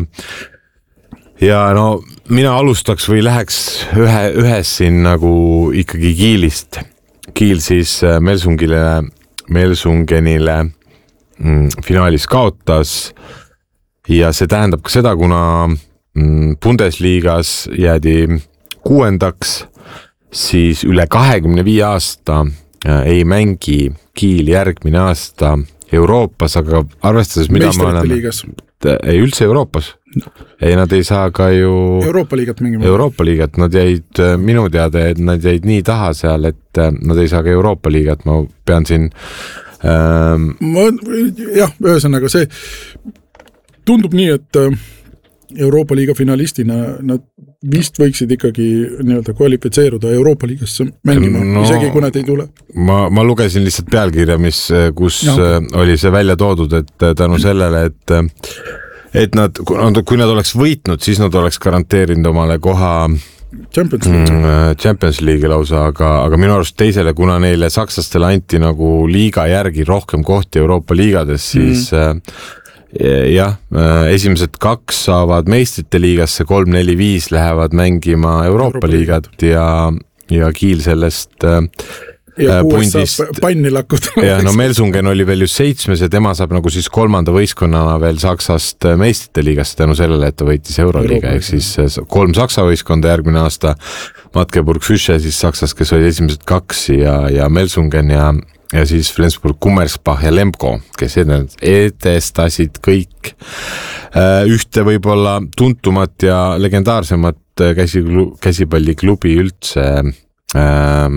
Ja no mina alustaks või läheks ühe, ühes siin nagu ikkagi Kiilist. Kiil siis Melsungile, Melsungenile mm, finaalis kaotas ja see tähendab ka seda, kuna mm, Bundesliigas jäädi kuuendaks, siis üle kahekümne viie aasta ei mängi Kiil järgmine aasta Euroopas, aga arvestades, mida ma olen... Ei üldse Euroopas. Ei, nad ei saa ka ju... Euroopa liigat mängima. Euroopa liigat, nad jäid minu teada, et nad jäid nii taha seal, et nad ei saa ka Euroopa liigat, ma pean siin... Ähm... Ma, jah, ühesõnaga see tundub nii, et Euroopa liiga finalistina nad vist võiksid ikkagi nii-öelda kvalifitseeruda Euroopa liigasse mängima, no, isegi kui nad ei tule. Ma, ma lugesin lihtsalt pealkirja, mis, kus ja, okay. oli see välja toodud, et tänu sellele, et, et nad, kui nad oleks võitnud, siis nad oleks garanteerinud omale koha Champions League, Champions League lausa, aga, aga minu arust teisele, kuna neile saksastele anti nagu liiga järgi rohkem kohti Euroopa liigades, siis mm. jah, esimesed kaks saavad meistrite liigasse, kolm, neli, viis lähevad mängima Euroopa, Euroopa liigat ja, ja Kiil sellest ja pundist. Panni lakkuda. Ja no Melsungen oli veel just seitsmes ja tema saab nagu siis kolmanda võistkonnana veel Saksast meistrite liigast tänu sellele, et ta võitis Euroliiga, ehk siis kolm Saksa võistkonda järgmine aasta, Magdeburg Füsche siis Saksas, kes oli esimesed kaks ja, ja Melsungen ja ja siis Flensburg, Kummersbach ja Lemko, kes edestasid kõik ühte võib-olla tuntumat ja legendaarsemat käsi, käsipalliklubi üldse ähm,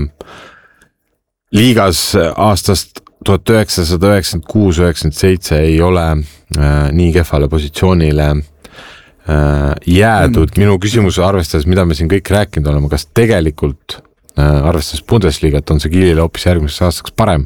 liigas aastast tuhat üheksasada üheksakümmend kuus üheksakümmend seitse ei ole äh, nii kehvale positsioonile äh, jäädud. Minu küsimus arvestades, mida me siin kõik rääkinud oleme, kas tegelikult arvestades Bundesliigat on see Kiilile hoopis järgmiseks aastaks parem?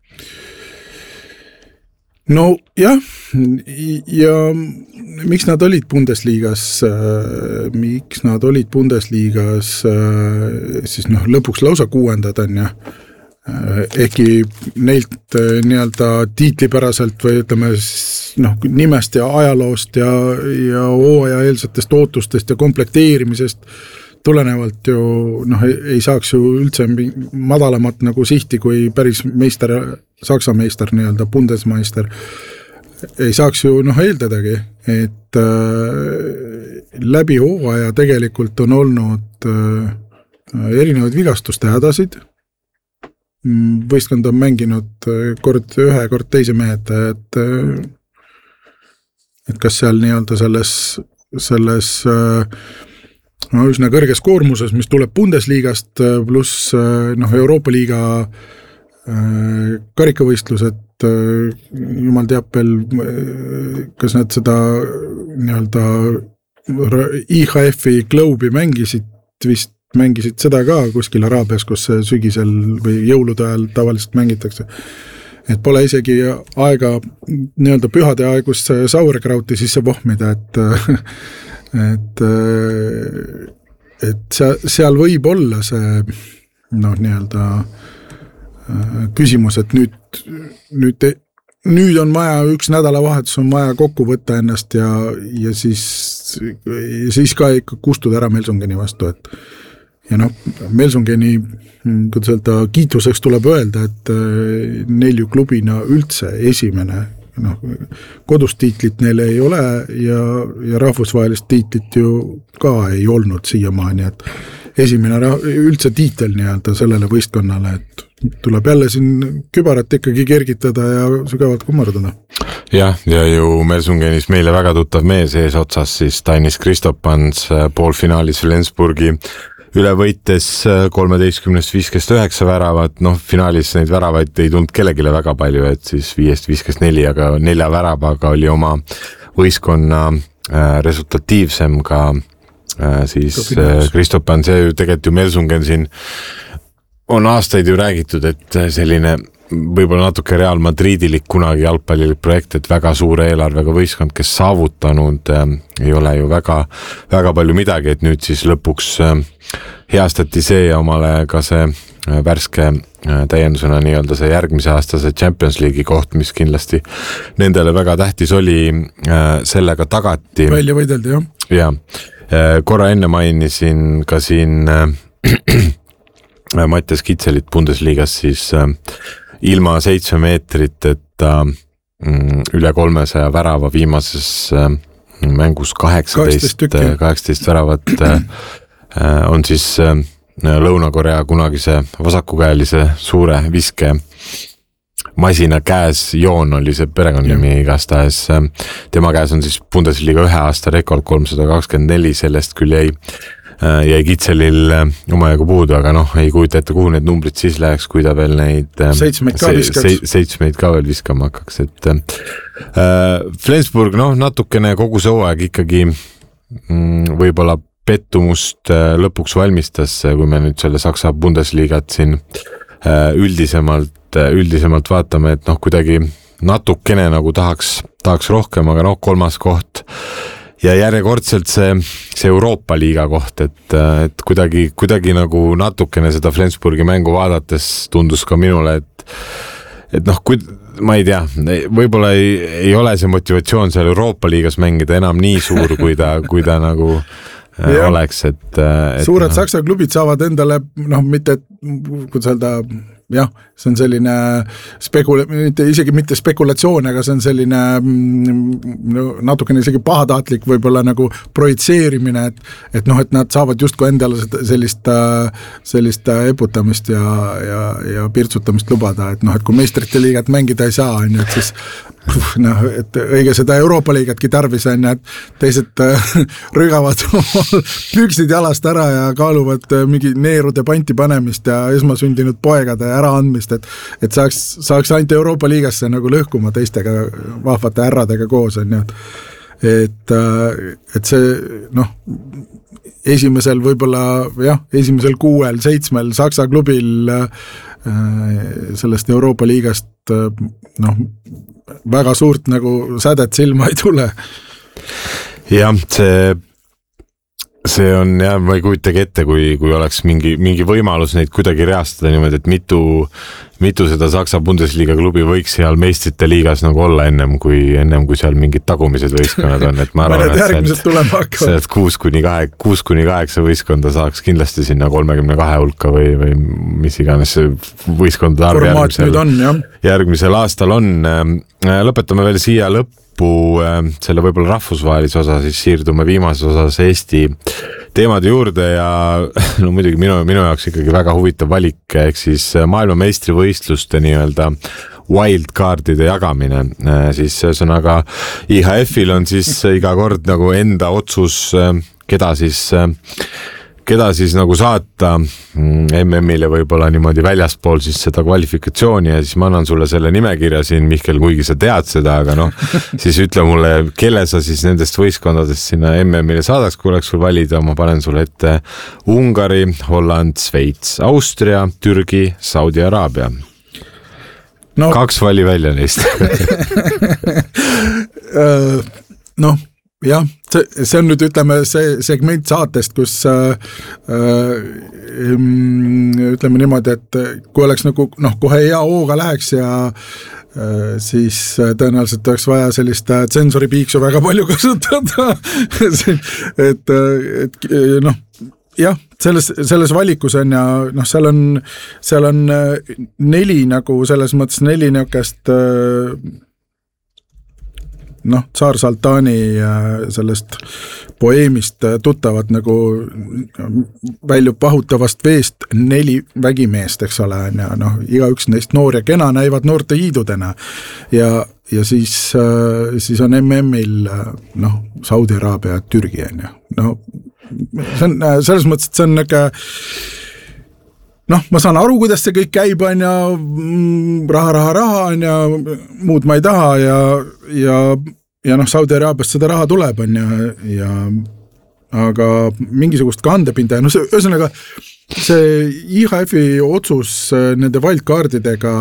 No jah, ja miks nad olid Bundesliigas, miks nad olid Bundesliigas siis noh, lõpuks lausa kuuendad on ja ehkki neilt nii-öelda tiitlipäraselt või ütleme noh, nimest ja ajaloost ja, ja hooaja eelsetest ootustest ja komplekteerimisest tulenevalt ju noh, ei saaks ju üldse madalamat nagu sihti kui päris meister, Saksa meister, nii-öelda Bundesmeister ei saaks ju noh eeldadagi, et äh, läbi hooaja tegelikult on olnud äh, erinevaid vigastuste hädasid, võistkond on mänginud kord ühe, kord teise mehed, et äh, et kas seal nii-öelda selles selles äh, no üsna kõrges koormuses, mis tuleb Bundesliigast pluss noh, Euroopa liiga äh, karikavõistlused, äh, jumal teab veel, kas nad seda nii-öelda I H F-i Globe'i mängisid, vist mängisid seda ka kuskil Araabias, kus sügisel või jõulude ajal tavaliselt mängitakse. Et pole isegi aega nii-öelda pühade aegus sauerkrauti sisse vohmida, et et, et seal võib olla see noh, nii-öelda küsimus, et nüüd, nüüd, nüüd on vaja üks nädalavahetus on vaja kokku võtta ennast ja, ja siis, ja siis ka ikka kustuda ära Melsungeni vastu, et ja noh, Melsungeni kuidas öelda, kiituseks tuleb öelda, et neil ju klubina üldse esimene noh, kodust tiitlit neil ei ole ja, ja rahvusvahelist tiitlit ju ka ei olnud siiamaani, et esimene üldse tiitel nii-öelda sellele võistkonnale, et tuleb jälle siin kübarat ikkagi kergitada ja sügavalt kummardada. Jah, ja ju Mersungenis meile väga tuttav mees ees otsas siis Tainis Kristopans poolfinaalis Flensburgi üle võites kolmeteistkümnest viiskest üheksa väravat, noh finaalis neid väravaid ei tulnud kellegile väga palju, et siis viiest viiskest neli, aga nelja väravaga oli oma võistkonna resultatiivsem ka siis Kristopan, see ju tegelikult ju Mersungen siin on aastaid ju räägitud, et selline võib-olla natuke Real Madridilik kunagi jalgpallilik projekt, et väga suure eelarvega võistkond, kes saavutanud äh, ei ole ju väga, väga palju midagi, et nüüd siis lõpuks äh, heastati see ja omale ka see äh, värske äh, täiendusena nii-öelda see järgmise aasta see Champions League'i koht, mis kindlasti nendele väga tähtis oli, äh, sellega tagati. Välja võideldi, jah. Ja, äh, korra enne mainisin ka siin äh, Mattias Kitselit Bundesliigas siis äh, ilma seitsme meetrit, et äh, üle kolmesaja värava viimases äh, mängus kaheksateist, kaheksateist väravat äh, on siis äh, Lõuna-Korea kunagise vasakukäelise suure viske masina käes, Joon oli see perekonnanimi igastahes. Tema käes on siis Bundesliga ühe aasta rekord kolmsada kakskümmend neli, sellest küll jäi jäi Kitselil omajagu puudu, aga noh, ei kujuta ette, kuhu need numbrid siis läheks, kui ta veel neid seitsmeid ka viskaks. Seitsmeid ka veel viskama hakkaks, et äh, Flensburg, noh, natukene kogu see hooaeg ikkagi mm, võib-olla pettumust äh, lõpuks valmistas, kui me nüüd selle Saksa Bundesligat siin äh, üldisemalt, äh, üldisemalt vaatame, et noh, kuidagi natukene nagu tahaks, tahaks rohkem, aga noh, kolmas koht ja järjekordselt see, see Euroopa liiga koht, et, et kuidagi, kuidagi nagu natukene seda Flensburgi mängu vaadates tundus ka minule, et, et noh, kui ma ei tea, võib-olla ei, ei ole see motivatsioon seal Euroopa liigas mängida enam nii suur, kui ta, kui ta nagu ja, oleks, et, et suured no. Saksa klubid saavad endale, noh, mitte, kuidas öelda, jah, see on selline spekula-, mitte, isegi mitte spekulatsioon, aga see on selline no, natukene isegi pahataatlik võib-olla nagu projitseerimine, et, et noh, et nad saavad justkui endale sellist, sellist eputamist ja, ja, ja pirtsutamist lubada, et noh, et kui meistrite liigat mängida ei saa, on ju, et siis noh, et õige seda Euroopa liigatki tarvis on, et teised rügavad püksid jalast ära ja kaaluvad mingi neerude panti panemist ja esmasündinud poegade äraandmist, et, et saaks, saaks ainult Euroopa liigasse nagu lõhkuma teistega vahvate ärradega koos, on ju. Et, et see, noh, esimesel võib-olla, jah, esimesel kuuel, seitsmel Saksa klubil sellest Euroopa liigast, noh, väga suurt nagu sädet silma ei tule. Jah, see see on jah, ma ei kujutagi ette, kui, kui oleks mingi, mingi võimalus neid kuidagi reastada niimoodi, et mitu, mitu seda Saksa Bundesliga klubi võiks seal meistrite liigas nagu olla ennem, kui, ennem kui seal mingid tagumised võistkonnad on, et ma arvan, et sealt, sealt kuus kuni kahe, kuus kuni kaheksa võistkonda saaks kindlasti sinna kolmekümne kahe hulka või, või mis iganes see võistkondade arv järgmisel, on, järgmisel aastal on. Lõpetame veel siia lõppu selle võib-olla rahvusvahelise osa, siis siirdume viimases osas Eesti teemade juurde ja no muidugi minu, minu jaoks ikkagi väga huvitav valik, ehk siis maailmameistrivõistluste nii-öelda wildcardide jagamine, siis ühesõnaga I H F-il on siis iga kord nagu enda otsus, keda siis keda siis nagu saata M M-ile võib-olla niimoodi väljaspool siis seda kvalifikatsiooni ja siis ma annan sulle selle nimekirja siin, Mihkel, kuigi sa tead seda, aga noh, siis ütle mulle, kelle sa siis nendest võistkondadest sinna M M-ile saadaks, kui oleks sul valida, ma panen sulle ette Ungari, Holland, Sveits, Austria, Türgi, Saudi Araabia. No. Kaks vali välja neist. noh, jah, see, see on nüüd, ütleme, see segment saatest, kus äh, ütleme niimoodi, et kui oleks nagu, noh, kohe hea hooga läheks ja äh, siis tõenäoliselt oleks vaja sellist tsensoripiiksu väga palju kasutada. et, et noh, jah, selles, selles valikus on ja noh, seal on, seal on neli nagu selles mõttes neli niukest äh, noh, Tsar Saltani sellest poeemist tuttavad nagu väljub pahutavast veest neli vägimeest, eks ole, ja noh, igaüks neist noor ja kena näivad noorte hiidudena ja, ja siis, siis on M M-il noh, Saudi Araabia ja Türgi on ju, no see on selles mõttes, et see on nagu noh, ma saan aru, kuidas see kõik käib, on ja raha, raha, raha on ja muud ma ei taha ja, ja, ja noh, Saudi Araabiast seda raha tuleb, on ja, ja aga mingisugust kandepinda ja no see, ühesõnaga see I H F-i otsus nende wildcardidega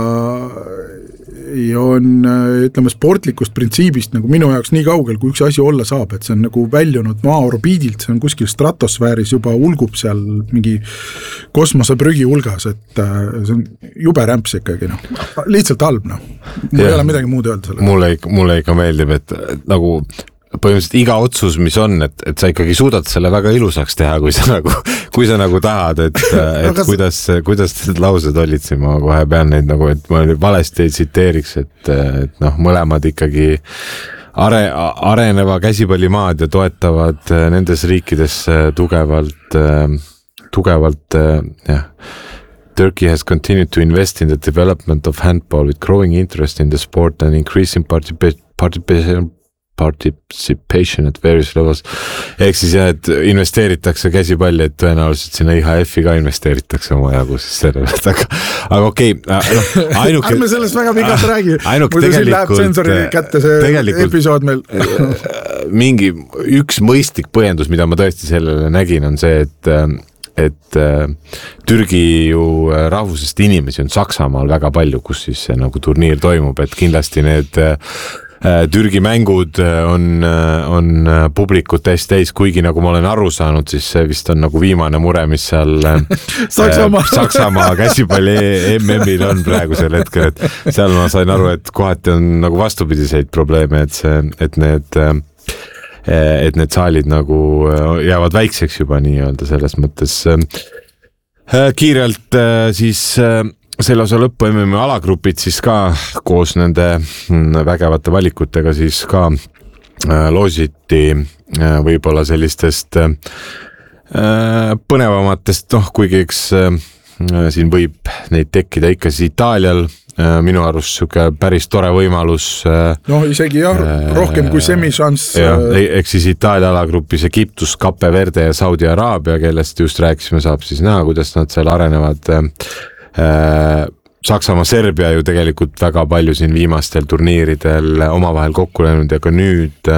on, ütleme, sportlikust printsiibist nagu minu jaoks nii kaugel, kui üks asi olla saab, et see on nagu väljunud maa orbiidilt, see on kuskil stratosfääris juba ulgub seal mingi kosmoseprügi hulgas, et see on jube rämps ikkagi, noh, lihtsalt halb, noh. Mul ei ole midagi muud öelda selle. Mulle, mulle ikka meeldib, et nagu põhimõtteliselt iga otsus, mis on, et, et sa ikkagi suudad selle väga ilusaks teha, kui sa nagu, kui sa nagu tahad, et, et kuidas, kuidas need laused olid siin, ma kohe pean neid nagu, et ma valesti ei tsiteeriks, et, et noh, mõlemad ikkagi are, areneva käsipallimaad ja toetavad nendes riikides tugevalt, tugevalt, jah. Turkey has continued to invest in the development of handball with growing interest in the sport and increasing participation participation at various levels. Ehk siis jah, et investeeritakse käsipalli, et tõenäoliselt sinna I H F-i ka investeeritakse oma jagu siis selle, aga, aga okei, okay, no, ainuke... Ärme sellest väga pikalt räägi, muidu siin läheb sensori kätte see episood meil. Mingi üks mõistlik põhjendus, mida ma tõesti sellele nägin, on see, et et Türgi ju rahvusest inimesi on Saksamaal väga palju, kus siis see nagu turniir toimub, et kindlasti need Türgi mängud on, on publikut täis täis, kuigi nagu ma olen aru saanud, siis see vist on nagu viimane mure, mis seal Saksamaa, Saksamaa käsipalli M M-il on praegusel hetkel, et seal ma sain aru, et kohati on nagu vastupidiseid probleeme, et see, et need et need saalid nagu jäävad väikseks juba nii-öelda selles mõttes. Kiirelt siis selle osa lõppu M M-i alagrupid siis ka koos nende vägevate valikutega siis ka loositi võib-olla sellistest põnevamatest, noh, kuigi eks siin võib neid tekkida ikka siis Itaalial, minu arust suke päris tore võimalus. No isegi jah, rohkem kui semišans. Eks siis Itaalia alagrupis Egiptus, Cape Verde ja Saudi Araabia, kellest just rääkisime, saab siis näha, kuidas nad seal arenevad. Saksamaa, Serbia ju tegelikult väga palju siin viimastel turniiridel omavahel kokku läinud ja ka nüüd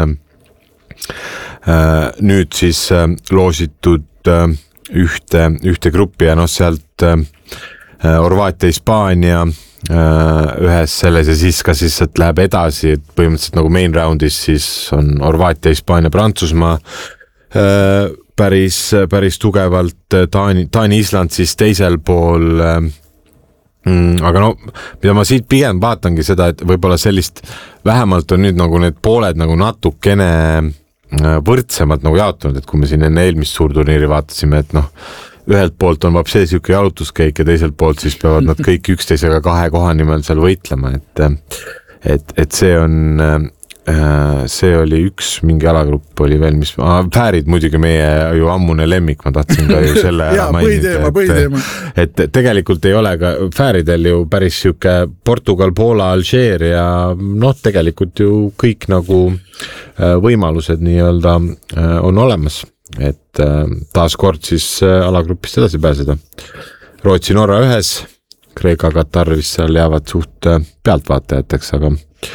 nüüd siis loositud ühte, ühte gruppi ja noh, sealt Horvaatia, Hispaania ühes selles ja siis ka siis, et läheb edasi, et põhimõtteliselt nagu main roundis siis on Horvaatia, Hispaania, Prantsusmaa päris, päris tugevalt, Taani, Taani, Island siis teisel pool. Aga no, mida ma siit pigem vaatangi seda, et võib-olla sellist vähemalt on nüüd nagu need pooled nagu natukene võrdsemad nagu jaotunud, et kui me siin enne eelmist suurturniiri vaatasime, et noh, ühelt poolt on vabsee siuke jalutuskäik ja teiselt poolt siis peavad nad kõik üksteisega kahe koha nimel seal võitlema, et, et, et see on, see oli üks mingi alagrupp oli veel, mis ah, Fäärid muidugi meie ju ammune lemmik, ma tahtsin ka ju selle ära mainida, et, et tegelikult ei ole ka Fääridel ju päris siuke Portugal, Poola, Alžeeria, noh, tegelikult ju kõik nagu võimalused nii-öelda on olemas, et taas kord siis alagrupist edasi pääseda. Rootsi, Norra ühes, Kreeka, Katar vist seal jäävad suht pealtvaatajateks, aga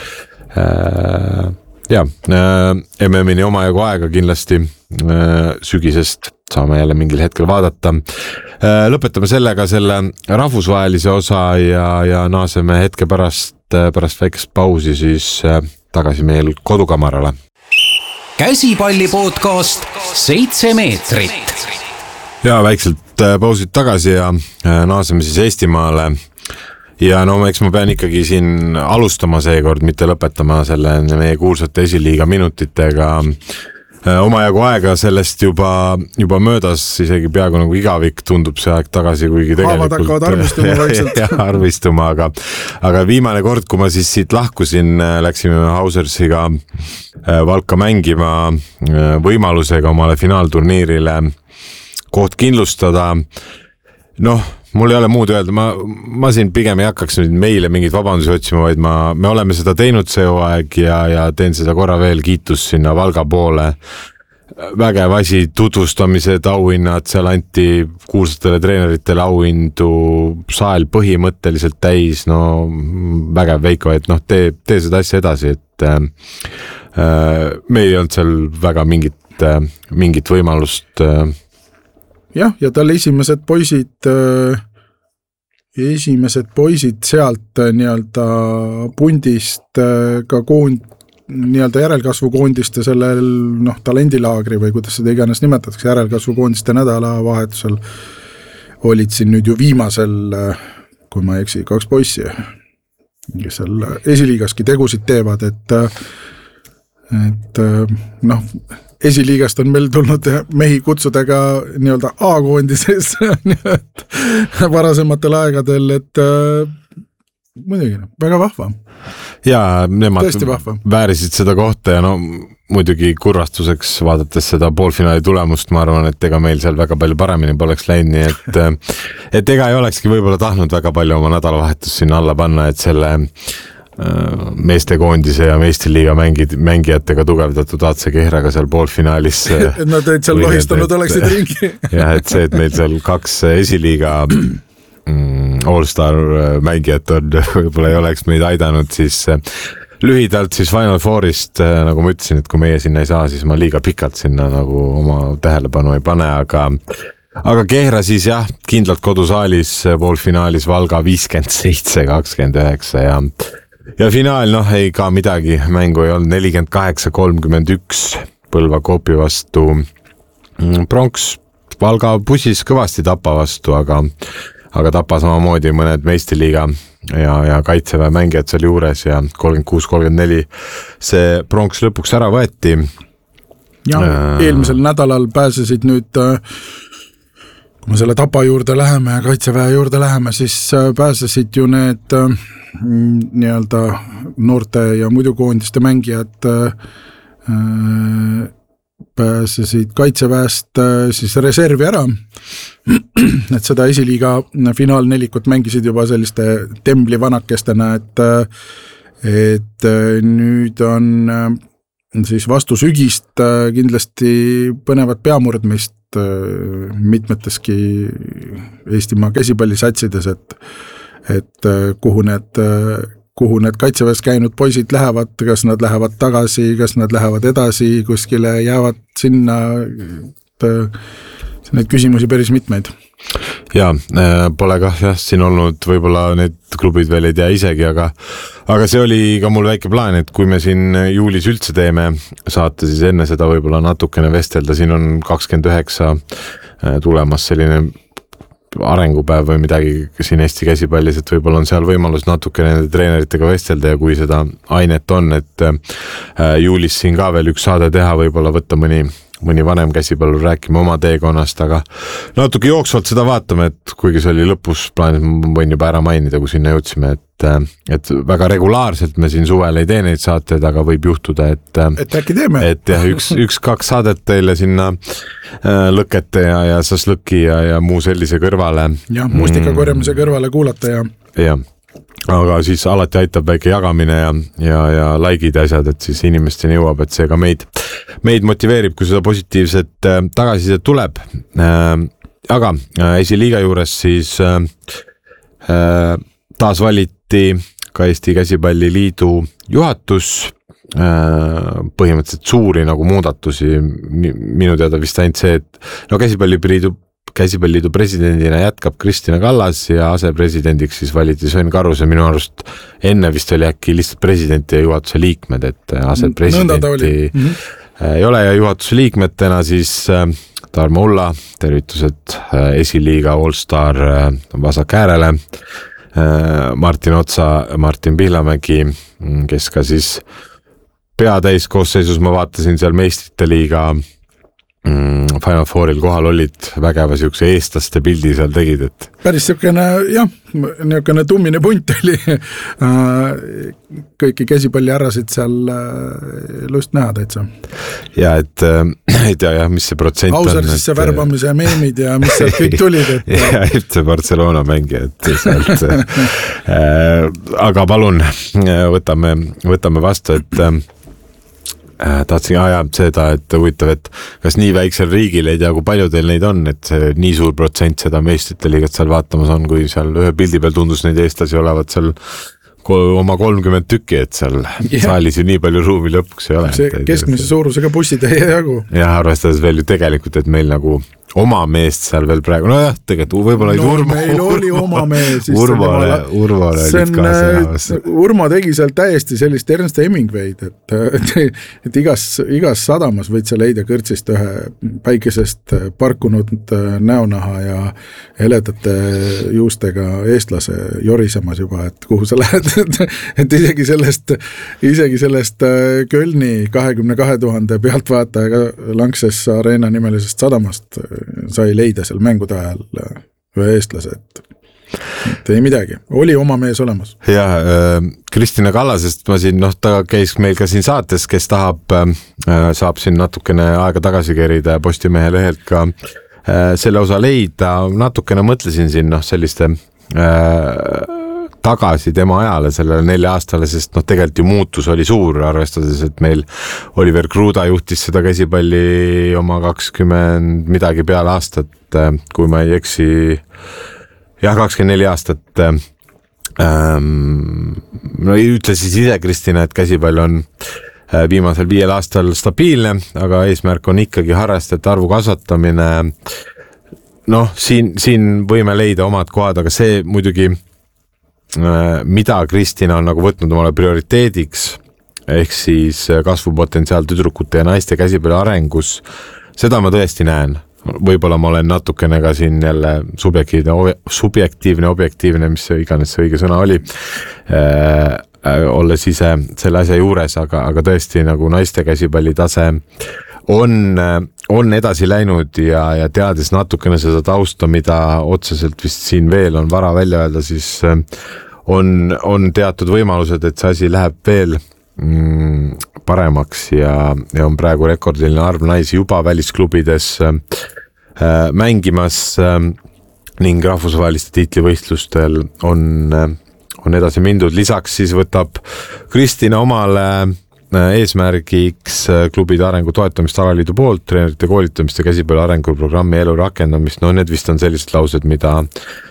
ja, M M-ini omajagu aega kindlasti sügisest saame jälle mingil hetkel vaadata. Lõpetame sellega selle rahvusvahelise osa ja, ja naaseme hetke pärast, pärast väikest pausi siis tagasi meil kodukamarale. Käsipalli podcast seitse meetrit. Ja väikselt pausid tagasi ja naaseme siis Eestimaale. Ja no eks ma pean ikkagi siin alustama seekord, mitte lõpetama selle meie kuulsate esiliiga minutitega. omajagu aega sellest juba, juba möödas, isegi peaaegu nagu igavik tundub see aeg tagasi, kuigi tegelikult... Haavad hakkavad arvistuma vaikselt. jah, arvistuma, aga, aga viimane kord, kui ma siis siit lahkusin, läksime Hausersiga Valka mängima võimalusega omale finaalturniirile koht kindlustada. Noh, mul ei ole muud öelda, ma, ma siin pigem ei hakkaks nüüd meile mingid vabandusi otsima, vaid ma, me oleme seda teinud see aeg ja, ja teen seda korra veel kiitus sinna Valga poole. Vägev asi, tutvustamised, auhinnad, seal anti kuulsatele treeneritele auhindu, saal põhimõtteliselt täis, no vägev Veiko, et noh, tee, tee seda asja edasi, et äh, me ei olnud seal väga mingit, äh, mingit võimalust äh, jah, ja tal esimesed poisid, esimesed poisid sealt nii-öelda pundist ka koond, nii-öelda järelkasvukoondiste sellel noh, talendilaagri või kuidas seda iganes nimetatakse, järelkasvukoondiste nädalavahetusel olid siin nüüd ju viimasel, kui ma ei eksi, kaks poissi, kes seal esiliigaski tegusid teevad, et, et noh, esiliigast on meil tulnud mehi kutsudega nii-öelda A-koondises varasematel aegadel, et äh, muidugi, väga vahva. Ja nemad väärisid seda kohta ja no muidugi kurvastuseks vaadates seda poolfinaali tulemust, ma arvan, et ega meil seal väga palju paremini poleks läinud, nii et, et ega ei olekski võib-olla tahtnud väga palju oma nädalavahetus sinna alla panna, et selle meestekoondise ja meistriliiga mängid, mängijatega tugevdatud A C Kehraga seal poolfinaalis. et nad teid seal lohistanud oleksid ringi. jah, et see, et meil seal kaks esiliiga All-Star mängijat on, võib-olla ei oleks meid aidanud, siis lühidalt siis Final Fourist, nagu ma ütlesin, et kui meie sinna ei saa, siis ma liiga pikalt sinna nagu oma tähelepanu ei pane, aga aga Kehra siis jah, kindlalt kodusaalis poolfinaalis Valga viiskümmend seitse kakskümmend üheksa ja ja finaal, noh, ei ka midagi, mängu ei olnud nelikümmend kaheksa kolmkümmend üks Põlva Coopi vastu. Pronks Valga pusis kõvasti Tapa vastu, aga, aga Tapa samamoodi mõned meistriliiga ja, ja kaitseväe mängijad seal juures ja kolmkümmend kuus kolmkümmend neli see Pronks lõpuks ära võeti. Ja äh... eelmisel nädalal pääsesid nüüd kui me selle Tapa juurde läheme ja kaitseväe juurde läheme, siis pääsesid ju need nii-öelda noorte ja muidu koondiste mängijad pääsesid kaitseväest siis reservi ära, et seda esiliiga finaalnelikut mängisid juba selliste tembli vanakestena, et, et nüüd on siis vastu sügist kindlasti põnevat peamurdmist mitmeteski Eestimaa käsipallisatsides, et, et kuhu need, kuhu need kaitseväes käinud poisid lähevad, kas nad lähevad tagasi, kas nad lähevad edasi, kuskile jäävad sinna, et neid küsimusi päris mitmeid. Ja, pole kah jah, siin olnud võib-olla need klubid veel ei tea isegi, aga, aga see oli ka mul väike plaan, et kui me siin juulis üldse teeme saate, siis enne seda võib-olla natukene vestelda, siin on kakskümmend üheksa tulemas selline arengupäev või midagi siin Eesti käsipallis, et võib-olla on seal võimalus natukene nende treeneritega vestelda ja kui seda ainet on, et juulis siin ka veel üks saade teha, võib-olla võtta mõni mõni vanem käsipallur rääkima oma teekonnast, aga natuke jooksvalt seda vaatame, et kuigi see oli lõpus plaanis, ma võin juba ära mainida, kui sinna jõudsime, et, et väga regulaarselt me siin suvel ei tee neid saateid, aga võib juhtuda, et et äkki teeme. Et jah, üks, üks, kaks saadet teile sinna lõkete ja, ja saslõki ja, ja muu sellise kõrvale. Jah, mustika korjamise kõrvale kuulata ja jah. Aga siis alati aitab väike jagamine ja, ja, ja likeid ja asjad, et siis inimesteni jõuab, et see ka meid, meid motiveerib, kui seda positiivset äh, tagasisidet tuleb. Äh, aga äh, esiliiga juures siis äh, taas valiti ka Eesti Käsipalliliidu juhatus, äh, põhimõtteliselt suuri nagu muudatusi, minu teada vist ainult see, et no Käsipalliliidu Käsipalliliidu presidendina jätkab Kristina Kallas ja asepresidendiks siis valiti Sven Karuse, minu arust enne vist oli äkki lihtsalt president ja juhatuse liikmed, et asepresidenti mm-hmm. ei ole ja juhatuse liikmetena siis Tarmo Ulla, tervitused esiliiga All-Star vasak äärele, Martin Otsa, Martin Pihlamägi, kes ka siis peatäis koosseisus ma vaatasin seal meistrite liiga mm, Final Fouril kohal olid vägeva siukse eestlaste pildi seal tegid, et päris siukene, jah, niukene tummine punt oli kõiki käsipalli härrasid seal lust näha täitsa. Ja et ei tea jah, mis see protsent Ausar on. Ausar siis see värbamise meemid ja mis sealt kõik tulid. Et... ja et see Barcelona mängija, et sealt äh, aga palun võtame, võtame vastu, et äh, tahtsin aja seda, et huvitav, et kas nii väiksel riigil ei tea, kui palju teil neid on, et see nii suur protsent seda meistrite liigat seal vaatamas on, kui seal ühe pildi peal tundus neid eestlasi olevat seal oma kolmkümmend tükki, et seal yeah. saalis ju nii palju ruumi lõpuks ei ole. See keskmise suurusega bussid ei jagu. Ja arvestades veel ju tegelikult, et meil nagu oma meest seal veel praegu, no jah, tegelikult võib-olla no, Urmo, meil oli oma mees Urmole, Urmole olid ka sõjamas. Urmo tegi seal täiesti sellist Ernst Hemingway'd, et, et, et igas, igas sadamas võid sa leida kõrtsist ühe päikesest parkunud näonaha ja heledate juustega eestlase jorisemas juba, et kuhu sa lähed, et, et isegi sellest isegi sellest Kölni kahekümne kahe tuhande pealtvaatajaga Lanxess Arena nimelisest sadamast sai leida seal mängude ajal ühe eestlase, et, et ei midagi, oli oma mees olemas. Ja äh, Kristina Kallasest ma siin, noh, ta käis meil ka siin saates, kes tahab, äh, saab siin natukene aega tagasi kerida ja Postimehe lehelt ka äh, selle osa leida, natukene mõtlesin siin, noh, selliste äh, tagasi tema ajale, sellele nelja aastale, sest noh, tegelikult ju muutus oli suur, arvestades, et meil Oliver Kruda juhtis seda käsipalli oma kakskümmend midagi peale aastat, kui ma ei eksi, jah, kakskümmend neli aastat. Ähm, no ütles siis ise Kristina, et käsipall on viimasel viiel aastal stabiilne, aga eesmärk on ikkagi harrastajate arvu kasvatamine. Noh, siin, siin võime leida omad kohad, aga see muidugi mida Kristina on nagu võtnud omale prioriteediks, ehk siis kasvupotentsiaal tüdrukute ja naiste käsipalli arengus, seda ma tõesti näen. Võib-olla ma olen natukene ka siin jälle subjektiivne, subjektiivne, objektiivne, mis see iganes see õige sõna oli, äh, olles ise selle asja juures, aga, aga tõesti nagu naiste käsipalli tase on, on edasi läinud ja, ja teades natukene seda tausta, mida otseselt vist siin veel on vara välja öelda, siis on, on teatud võimalused, et see asi läheb veel mm, paremaks ja, ja on praegu rekordiline arv naisi juba välisklubides äh, mängimas äh, ning rahvusvaheliste tiitlivõistlustel on, äh, on edasi mindud. Lisaks siis võtab Kristina omale eesmärgiks klubide arengu toetamist alaliidu poolt, treenerite koolitamist ja käsipalli arenguprogrammi elu rakendamist. No need vist on sellised laused, mida